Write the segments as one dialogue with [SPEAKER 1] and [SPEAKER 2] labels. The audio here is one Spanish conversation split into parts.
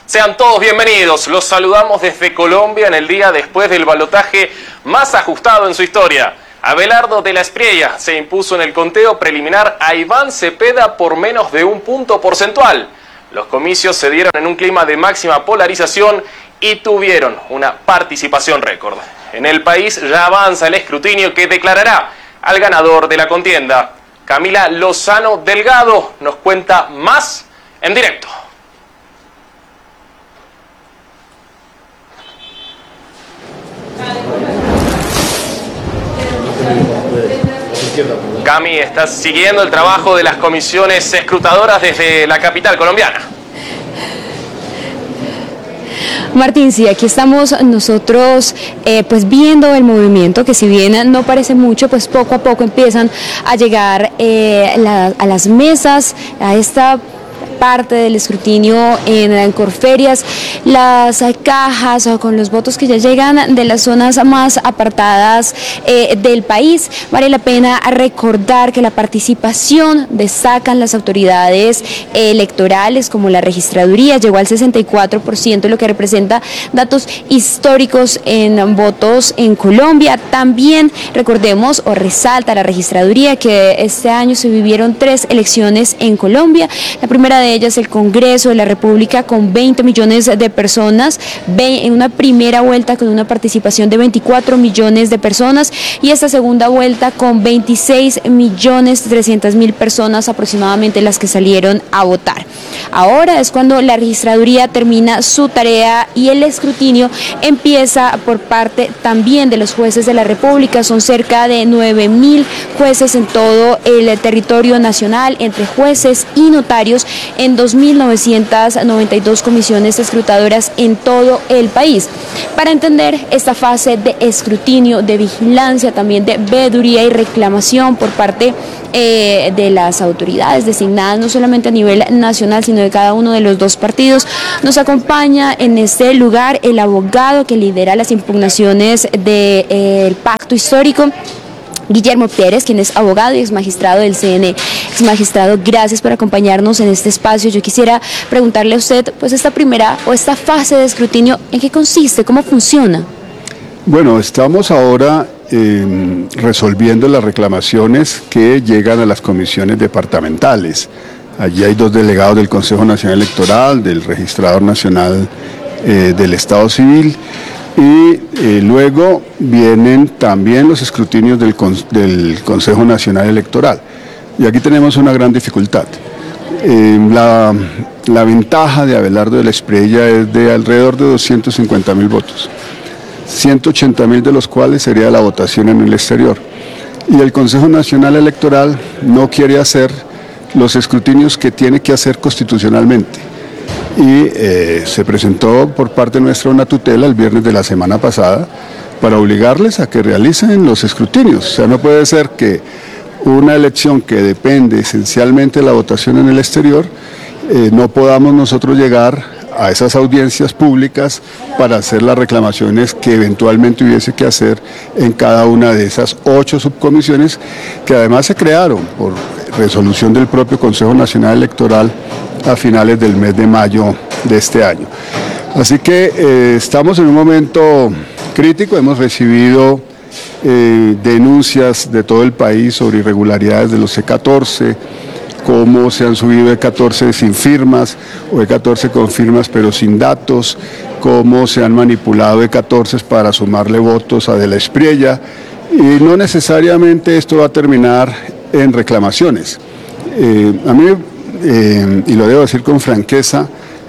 [SPEAKER 1] Sean todos bienvenidos, los saludamos desde Colombia en el día después del balotaje más ajustado en su historia. Abelardo de la Espriella se impuso en el conteo preliminar a Iván Cepeda por menos de 1 punto porcentual. Los comicios se dieron en un clima de máxima polarización y tuvieron una participación récord. En el país ya avanza el escrutinio que declarará al ganador de la contienda. Camila Lozano Delgado nos cuenta más en directo. Cami, estás siguiendo el trabajo de las comisiones escrutadoras desde la capital colombiana.
[SPEAKER 2] Martín, sí, aquí estamos nosotros pues viendo el movimiento que, si bien no parece mucho, pues poco a poco empiezan a llegar a las mesas, a esta parte del escrutinio en Corferias, las cajas con los votos que ya llegan de las zonas más apartadas del país. Vale la pena recordar que la participación destacan las autoridades electorales como la registraduría, llegó al 64%, lo que representa datos históricos en votos en Colombia. También recordemos o resalta la registraduría que este año se vivieron 3 elecciones en Colombia. La primera de ellas, el Congreso de la República, con 20 millones de personas, en una primera vuelta con una participación de 24 millones de personas, y esta segunda vuelta con 26.300.000 personas aproximadamente las que salieron a votar. Ahora es cuando la registraduría termina su tarea y el escrutinio empieza por parte también de los jueces de la República. Son cerca de 9.000 jueces en todo el territorio nacional, entre jueces y notarios, en 2.992 comisiones escrutadoras en todo el país. Para entender esta fase de escrutinio, de vigilancia, también de veeduría y reclamación por parte de las autoridades designadas no solamente a nivel nacional, sino de cada uno de los 2 partidos, nos acompaña en este lugar el abogado que lidera las impugnaciones del pacto histórico, Guillermo Pérez, quien es abogado y exmagistrado del CNE. Exmagistrado, gracias por acompañarnos en este espacio. Yo quisiera preguntarle a usted, pues esta primera o esta fase de escrutinio, ¿en qué consiste? ¿Cómo funciona?
[SPEAKER 3] Bueno, estamos ahora resolviendo las reclamaciones que llegan a las comisiones departamentales. Allí hay 2 delegados del Consejo Nacional Electoral, del Registrador Nacional del Estado Civil, y luego vienen también los escrutinios del Consejo Nacional Electoral. Y aquí tenemos una gran dificultad. La ventaja de Abelardo de la Espriella es de alrededor de 250.000 votos, 180.000 de los cuales sería la votación en el exterior. Y el Consejo Nacional Electoral no quiere hacer los escrutinios que tiene que hacer constitucionalmente. Y se presentó por parte nuestra una tutela el viernes de la semana pasada para obligarles a que realicen los escrutinios. O sea, no puede ser que una elección que depende esencialmente de la votación en el exterior, no podamos nosotros llegar a esas audiencias públicas para hacer las reclamaciones que eventualmente hubiese que hacer en cada una de esas 8 subcomisiones que además se crearon por resolución del propio Consejo Nacional Electoral a finales del mes de mayo de este año. Así que estamos en un momento crítico. Hemos recibido denuncias de todo el país sobre irregularidades de los E14, cómo se han subido E14 sin firmas o E14 con firmas pero sin datos, cómo se han manipulado E14 para sumarle votos a de la Espriella, y no necesariamente esto va a terminar en reclamaciones. A mí, y lo debo decir con franqueza,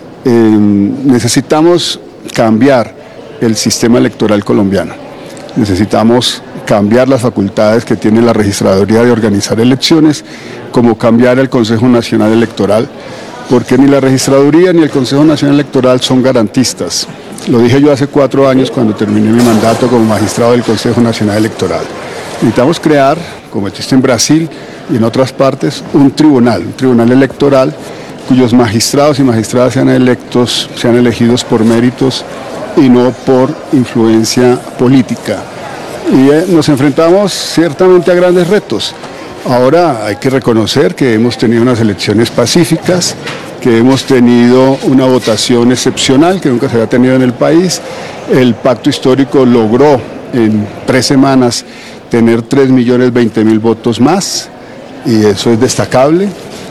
[SPEAKER 3] necesitamos cambiar el sistema electoral colombiano. Necesitamos cambiar las facultades que tiene la registraduría de organizar elecciones, como cambiar el Consejo Nacional Electoral, porque ni la registraduría ni el Consejo Nacional Electoral son garantistas. Lo dije yo hace 4 años cuando terminé mi mandato como magistrado del Consejo Nacional Electoral. Necesitamos crear, como existe en Brasil y en otras partes, un tribunal electoral cuyos magistrados y magistradas sean elegidos por méritos y no por influencia política. Y nos enfrentamos ciertamente a grandes retos. Ahora hay que reconocer que hemos tenido unas elecciones pacíficas, que hemos tenido una votación excepcional que nunca se había tenido en el país. El pacto histórico logró en 3 semanas tener 3.020.000 votos más, y eso es destacable.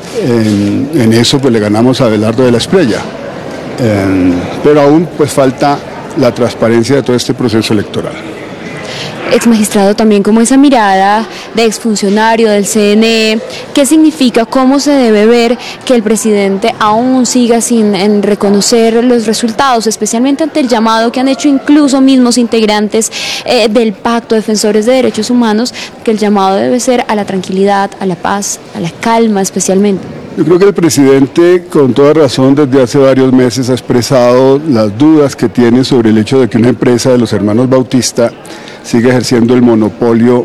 [SPEAKER 3] En eso pues le ganamos a Abelardo de la Espriella, pero aún pues falta la transparencia de todo este proceso electoral.
[SPEAKER 2] Exmagistrado, también como esa mirada de exfuncionario del CNE, ¿qué significa, cómo se debe ver que el presidente aún siga sin reconocer los resultados, especialmente ante el llamado que han hecho incluso mismos integrantes del Pacto Defensores de Derechos Humanos, que el llamado debe ser a la tranquilidad, a la paz, a la calma especialmente?
[SPEAKER 3] Yo creo que el presidente, con toda razón, desde hace varios meses ha expresado las dudas que tiene sobre el hecho de que una empresa de los hermanos Bautista sigue ejerciendo el monopolio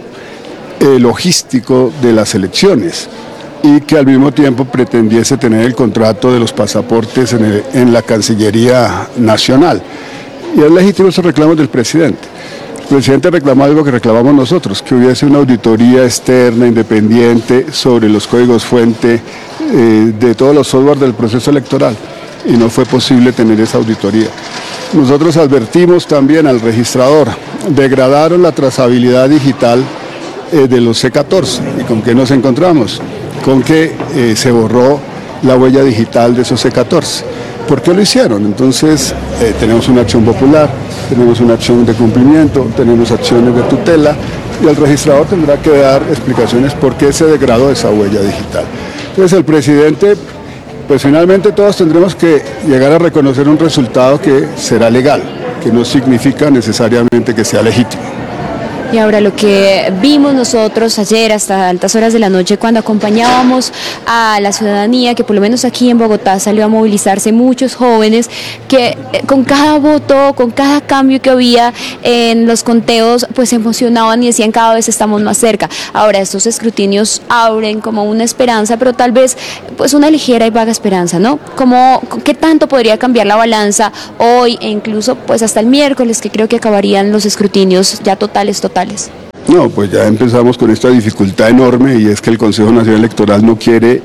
[SPEAKER 3] logístico de las elecciones y que al mismo tiempo pretendiese tener el contrato de los pasaportes en la Cancillería Nacional. Y es legítimo esos reclamos del presidente. El presidente reclamó algo que reclamamos nosotros, que hubiese una auditoría externa, independiente, sobre los códigos fuente de todos los software del proceso electoral, y no fue posible tener esa auditoría. Nosotros advertimos también al registrador, degradaron la trazabilidad digital de los C14. ¿Y con qué nos encontramos? Con que se borró la huella digital de esos C14. ¿Por qué lo hicieron? Entonces tenemos una acción popular, tenemos una acción de cumplimiento, tenemos acciones de tutela, y el registrador tendrá que dar explicaciones por qué se degradó esa huella digital. Entonces el presidente, pues finalmente todos tendremos que llegar a reconocer un resultado que será legal, que no significa necesariamente que sea legítimo.
[SPEAKER 2] Y ahora lo que vimos nosotros ayer hasta altas horas de la noche, cuando acompañábamos a la ciudadanía, que por lo menos aquí en Bogotá salió a movilizarse muchos jóvenes, que con cada voto, con cada cambio que había en los conteos, pues se emocionaban y decían cada vez estamos más cerca. Ahora estos escrutinios abren como una esperanza, pero tal vez pues una ligera y vaga esperanza, ¿no? ¿Qué tanto podría cambiar la balanza hoy e incluso pues hasta el miércoles, que creo que acabarían los escrutinios ya totales?
[SPEAKER 3] No, pues ya empezamos con esta dificultad enorme, y es que el Consejo Nacional Electoral no quiere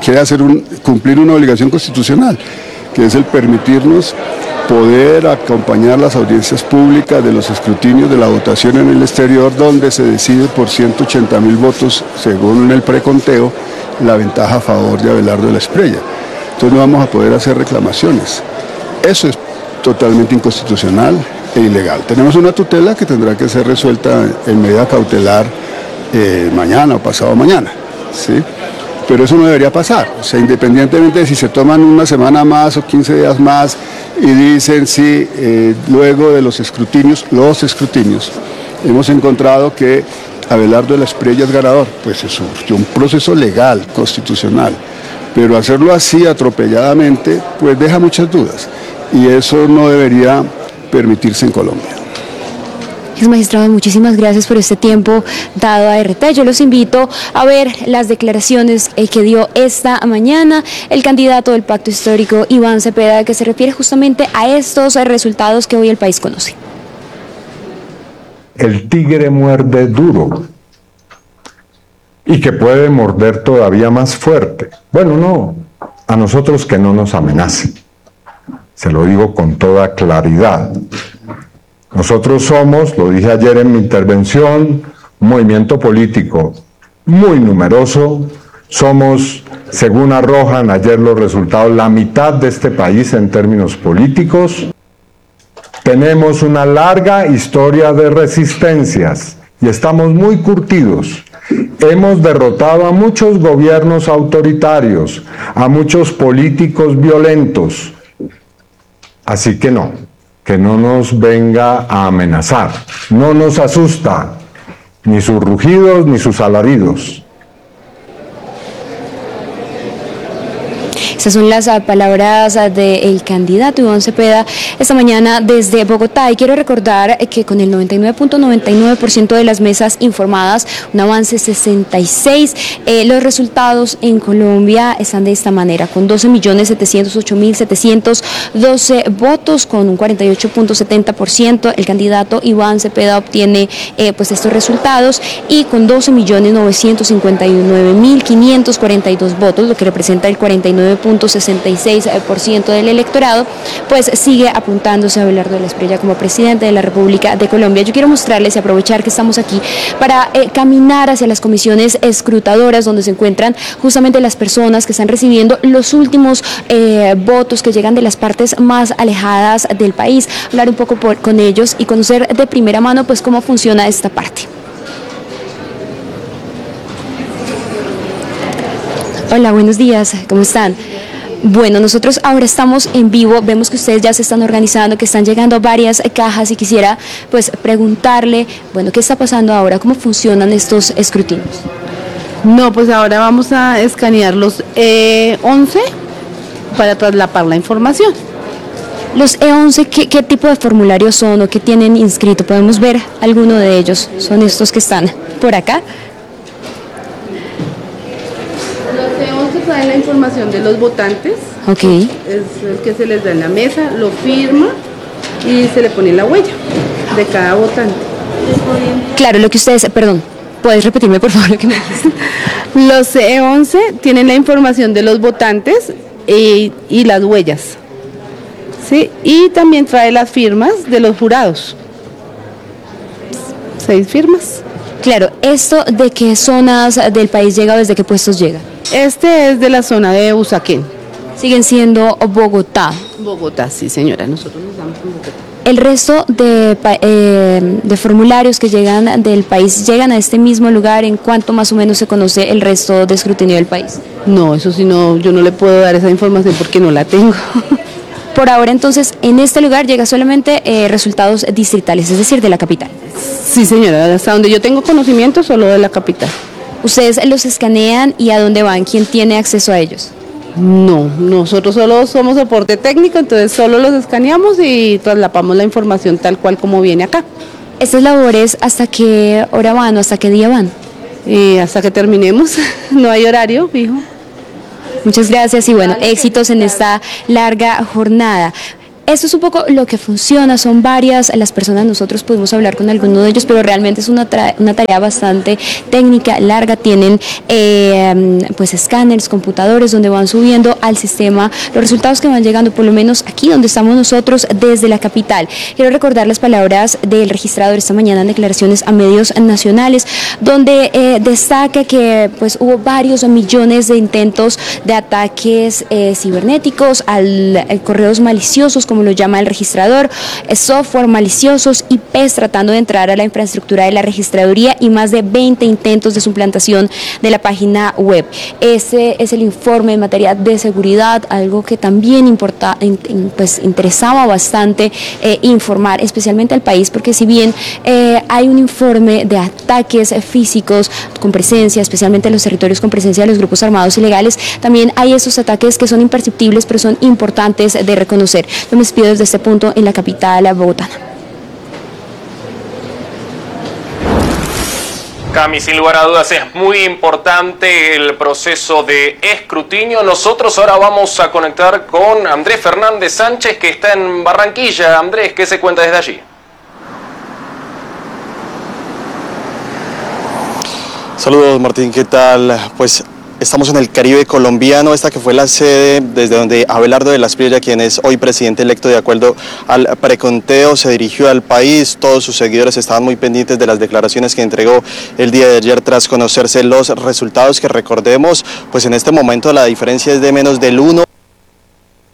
[SPEAKER 3] cumplir una obligación constitucional, que es el permitirnos poder acompañar las audiencias públicas de los escrutinios de la votación en el exterior, donde se decide por 180.000 votos, según el preconteo, la ventaja a favor de Abelardo de la Espriella. Entonces no vamos a poder hacer reclamaciones. Eso es totalmente inconstitucional e ilegal. Tenemos una tutela que tendrá que ser resuelta en medida cautelar mañana o pasado mañana, ¿sí? Pero eso no debería pasar. O sea, independientemente de si se toman una semana más o 15 días más y dicen sí, luego de los escrutinios, hemos encontrado que Abelardo de la Espriella es ganador, pues es un proceso legal, constitucional, pero hacerlo así atropelladamente pues deja muchas dudas, y eso no debería permitirse en Colombia.
[SPEAKER 2] Exmagistrado, muchísimas gracias por este tiempo dado a RT. Yo los invito a ver las declaraciones que dio esta mañana el candidato del Pacto Histórico, Iván Cepeda, que se refiere justamente a estos resultados que hoy el país conoce.
[SPEAKER 4] El tigre muerde duro y que puede morder todavía más fuerte. Bueno, no, a nosotros que no nos amenacen. Se lo digo con toda claridad. Nosotros somos, lo dije ayer en mi intervención, un movimiento político muy numeroso. Somos, según arrojan ayer los resultados, la mitad de este país en términos políticos. Tenemos una larga historia de resistencias y estamos muy curtidos. Hemos derrotado a muchos gobiernos autoritarios, a muchos políticos violentos. Así que no nos venga a amenazar. No nos asusta ni sus rugidos ni sus alaridos.
[SPEAKER 2] Esas son las palabras del candidato Iván Cepeda esta mañana desde Bogotá. Y quiero recordar que con el 99.99% de las mesas informadas, un avance 66, los resultados en Colombia están de esta manera, con 12.708.712 votos, con un 48.70%. El candidato Iván Cepeda obtiene pues estos resultados, y con 12.959.542 votos, lo que representa el 49.99%. 51.66% del electorado, pues sigue apuntándose a Abelardo de la Espriella como presidente de la República de Colombia. Yo quiero mostrarles y aprovechar que estamos aquí para caminar hacia las comisiones escrutadoras donde se encuentran justamente las personas que están recibiendo los últimos votos que llegan de las partes más alejadas del país, hablar un poco con ellos y conocer de primera mano pues cómo funciona esta parte. Hola, buenos días, ¿cómo están? Bueno, nosotros ahora estamos en vivo, vemos que ustedes ya se están organizando, que están llegando varias cajas y quisiera pues preguntarle, bueno, ¿qué está pasando ahora? ¿Cómo funcionan estos escrutinios?
[SPEAKER 5] No, pues ahora vamos a escanear los E11 para traslapar la información.
[SPEAKER 2] Los E11, ¿qué tipo de formularios son o qué tienen inscrito? ¿Podemos ver alguno de ellos? ¿Son estos que están por acá?
[SPEAKER 5] Los E11 traen la información de los votantes.
[SPEAKER 2] Ok.
[SPEAKER 5] Es el que se les da en la mesa, lo firma y se le pone la huella de cada votante.
[SPEAKER 2] Claro, lo que ustedes, perdón, ¿puedes repetirme por favor lo que me dijiste?
[SPEAKER 5] Los E11 tienen la información de los votantes y las huellas. ¿Sí? Y también trae las firmas de los jurados. 6 firmas.
[SPEAKER 2] Claro, ¿esto de qué zonas del país llega o desde qué puestos llega?
[SPEAKER 5] Este es de la zona de Usaquén.
[SPEAKER 2] Siguen siendo Bogotá.
[SPEAKER 5] Bogotá, sí señora, nosotros nos damos en Bogotá.
[SPEAKER 2] ¿El resto de formularios que llegan del país llegan a este mismo lugar? ¿En cuánto más o menos se conoce el resto de escrutinio del país?
[SPEAKER 5] No, eso sí, no, yo no le puedo dar esa información porque no la tengo.
[SPEAKER 2] Por ahora entonces en este lugar llega solamente resultados distritales, es decir, de la capital.
[SPEAKER 5] Sí señora, hasta donde yo tengo conocimiento solo de la capital.
[SPEAKER 2] ¿Ustedes los escanean y a dónde van? ¿Quién tiene acceso a ellos?
[SPEAKER 5] No, nosotros solo somos soporte técnico, entonces solo los escaneamos y traslapamos la información tal cual como viene acá.
[SPEAKER 2] ¿Estas labores hasta qué hora van o hasta qué día van?
[SPEAKER 5] Hasta que terminemos, no hay horario fijo.
[SPEAKER 2] Muchas gracias y bueno, éxitos en esta larga jornada. Esto es un poco lo que funciona, son varias las personas, nosotros pudimos hablar con alguno de ellos, pero realmente es una tarea bastante técnica, larga, tienen pues escáneres, computadores donde van subiendo al sistema los resultados que van llegando, por lo menos aquí donde estamos nosotros desde la capital. Quiero recordar las palabras del registrador esta mañana en declaraciones a medios nacionales, donde destaca que pues hubo varios millones de intentos de ataques cibernéticos, al correos maliciosos, como lo llama el registrador, software maliciosos, IPs tratando de entrar a la infraestructura de la registraduría y más de 20 intentos de suplantación de la página web. Ese es el informe en materia de seguridad, algo que también interesaba bastante informar, especialmente al país, porque si bien hay un informe de ataques físicos con presencia, especialmente en los territorios con presencia de los grupos armados ilegales, también hay esos ataques que son imperceptibles, pero son importantes de reconocer. Yo me despido desde este punto en la capital bogotana.
[SPEAKER 1] Cami, sin lugar a dudas es muy importante el proceso de escrutinio. Nosotros ahora vamos a conectar con Andrés Fernández Sánchez, que está en Barranquilla. Andrés, ¿qué se cuenta desde allí?
[SPEAKER 6] Saludos Martín, ¿qué tal? Pues estamos en el Caribe colombiano, esta que fue la sede desde donde Abelardo de la Espriella, quien es hoy presidente electo de acuerdo al preconteo, se dirigió al país. Todos sus seguidores estaban muy pendientes de las declaraciones que entregó el día de ayer tras conocerse los resultados, que recordemos, pues en este momento la diferencia es de menos del 1%.